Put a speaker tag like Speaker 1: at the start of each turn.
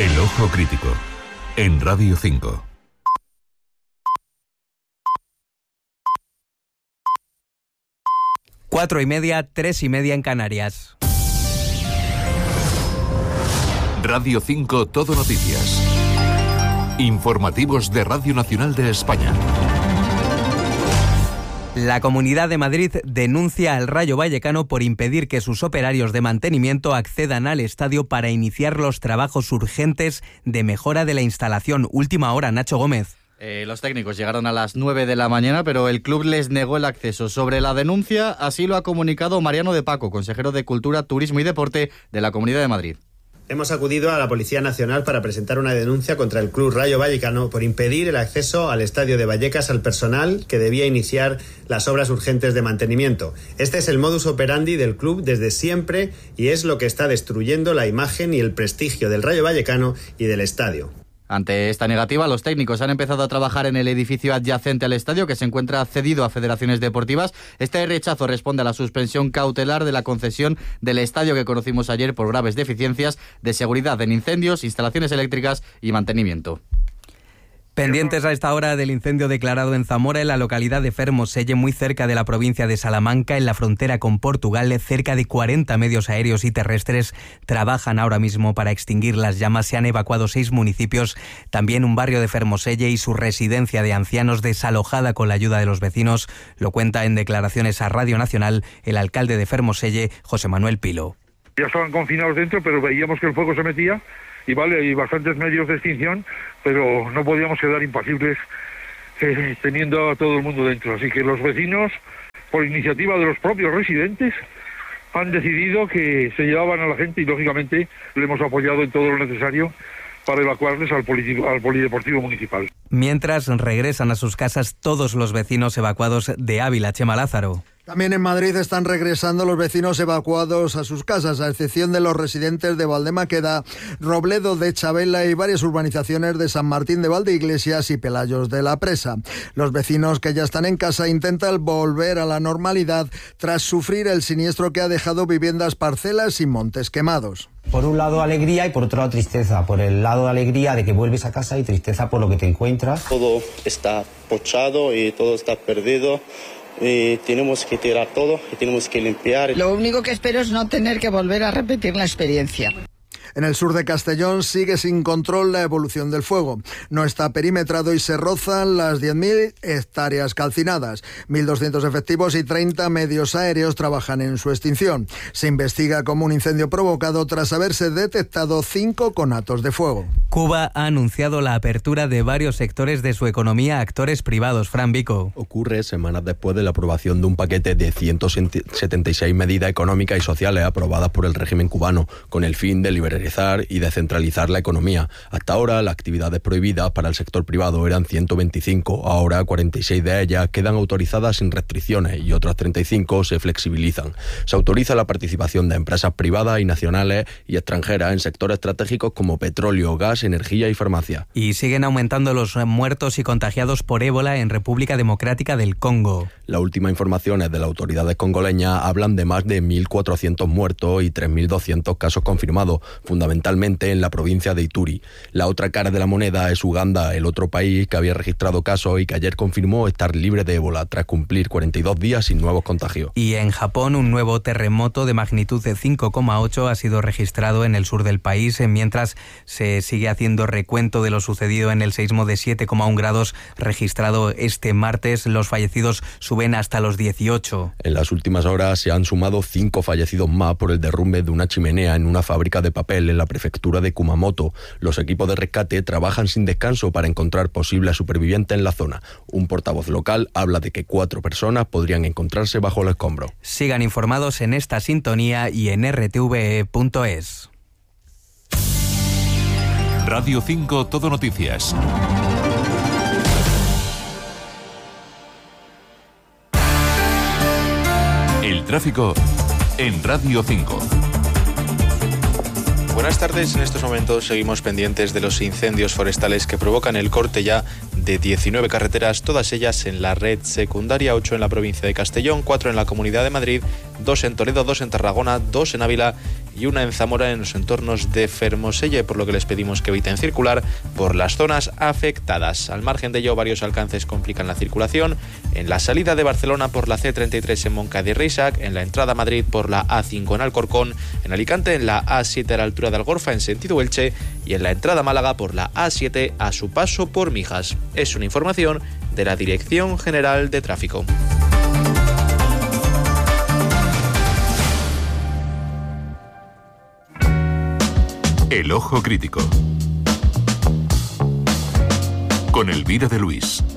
Speaker 1: El Ojo Crítico, en Radio 5.
Speaker 2: Cuatro y media, 3:30 en Canarias.
Speaker 1: Radio 5 Todo Noticias. Informativos de Radio Nacional de España.
Speaker 2: La Comunidad de Madrid denuncia al Rayo Vallecano por impedir que sus operarios de mantenimiento accedan al estadio para iniciar los trabajos urgentes de mejora de la instalación. Última hora, Nacho Gómez.
Speaker 3: Los técnicos llegaron a las 9 de la mañana, pero el club les negó el acceso. Sobre la denuncia, así lo ha comunicado Mariano de Paco, consejero de Cultura, Turismo y Deporte de la Comunidad de Madrid.
Speaker 4: Hemos acudido a la Policía Nacional para presentar una denuncia contra el Club Rayo Vallecano por impedir el acceso al estadio de Vallecas al personal que debía iniciar las obras urgentes de mantenimiento. Este es el modus operandi del club desde siempre y es lo que está destruyendo la imagen y el prestigio del Rayo Vallecano y del estadio.
Speaker 3: Ante esta negativa, los técnicos han empezado a trabajar en el edificio adyacente al estadio, que se encuentra cedido a federaciones deportivas. Este rechazo responde a la suspensión cautelar de la concesión del estadio que conocimos ayer por graves deficiencias de seguridad en incendios, instalaciones eléctricas y mantenimiento.
Speaker 2: Pendientes a esta hora del incendio declarado en Zamora, en la localidad de Fermoselle, muy cerca de la provincia de Salamanca, en la frontera con Portugal. Cerca de 40 medios aéreos y terrestres trabajan ahora mismo para extinguir las llamas. Se han evacuado 6 municipios, también un barrio de Fermoselle y su residencia de ancianos desalojada con la ayuda de los vecinos. Lo cuenta en declaraciones a Radio Nacional el alcalde de Fermoselle, José Manuel Pilo.
Speaker 5: Ya estaban confinados dentro, pero veíamos que el fuego se metía y hay bastantes medios de extinción, pero no podíamos quedar impasibles teniendo a todo el mundo dentro. Así que los vecinos, por iniciativa de los propios residentes, han decidido que se llevaban a la gente y lógicamente le hemos apoyado en todo lo necesario para evacuarles al polideportivo municipal.
Speaker 2: Mientras regresan a sus casas todos los vecinos evacuados de Ávila. Chema Lázaro.
Speaker 6: También en Madrid están regresando los vecinos evacuados a sus casas, a excepción de los residentes de Valdemaqueda, Robledo de Chabela y varias urbanizaciones de San Martín de Valdeiglesias y Pelayos de la Presa. Los vecinos que ya están en casa intentan volver a la normalidad tras sufrir el siniestro que ha dejado viviendas, parcelas y montes quemados.
Speaker 7: Por un lado alegría y por otro lado tristeza. Por el lado de alegría de que vuelves a casa y tristeza por lo que te encuentras.
Speaker 8: Todo está pochado y todo está perdido. Y tenemos que tirar todo y tenemos que limpiar.
Speaker 9: Lo único que espero es no tener que volver a repetir la experiencia.
Speaker 6: En el sur de Castellón sigue sin control la evolución del fuego. No está perimetrado y se rozan las 10.000 hectáreas calcinadas. 1.200 efectivos y 30 medios aéreos trabajan en su extinción. Se investiga como un incendio provocado tras haberse detectado 5 conatos de fuego.
Speaker 2: Cuba ha anunciado la apertura de varios sectores de su economía a actores privados. Fran Vico.
Speaker 10: Ocurre semanas después de la aprobación de un paquete de 176 medidas económicas y sociales aprobadas por el régimen cubano, con el fin de liberalizar y descentralizar la economía. Hasta ahora, las actividades prohibidas para el sector privado eran 125, ahora 46 de ellas quedan autorizadas sin restricciones y otras 35 se flexibilizan. Se autoriza la participación de empresas privadas y nacionales y extranjeras en sectores estratégicos como petróleo, gas, energía y farmacia.
Speaker 2: Y siguen aumentando los muertos y contagiados por ébola en República Democrática del Congo.
Speaker 10: Las últimas informaciones de las autoridades congoleñas hablan de más de 1.400 muertos y 3.200 casos confirmados, fundamentalmente en la provincia de Ituri. La otra cara de la moneda es Uganda, el otro país que había registrado casos y que ayer confirmó estar libre de ébola tras cumplir 42 días sin nuevos contagios.
Speaker 2: Y en Japón, un nuevo terremoto de magnitud de 5,8 ha sido registrado en el sur del país, mientras se sigue haciendo recuento de lo sucedido en el seísmo de 7,1 grados registrado este martes. Los fallecidos suben hasta los 18.
Speaker 10: En las últimas horas se han sumado 5 fallecidos más por el derrumbe de una chimenea en una fábrica de papel en la prefectura de Kumamoto. Los equipos de rescate trabajan sin descanso para encontrar posibles supervivientes en la zona. Un portavoz local habla de que 4 personas podrían encontrarse bajo el escombro.
Speaker 2: Sigan informados en esta sintonía y en rtve.es.
Speaker 1: Radio 5 Todo Noticias. El tráfico en Radio 5.
Speaker 11: Buenas tardes, en estos momentos seguimos pendientes de los incendios forestales que provocan el corte ya de 19 carreteras, todas ellas en la red secundaria, 8 en la provincia de Castellón, 4 en la Comunidad de Madrid, 2 en Toledo, 2 en Tarragona, 2 en Ávila y una en Zamora en los entornos de Fermoselle, por lo que les pedimos que eviten circular por las zonas afectadas. Al margen de ello, varios alcances complican la circulación en la salida de Barcelona por la C33 en Moncada y Reixac, en la entrada a Madrid por la A5 en Alcorcón, en Alicante en la A7 a la altura de Algorfa en sentido Elche y en la entrada a Málaga por la A7 a su paso por Mijas. Es una información de la Dirección General de Tráfico.
Speaker 1: El Ojo Crítico con Elvira de Luis.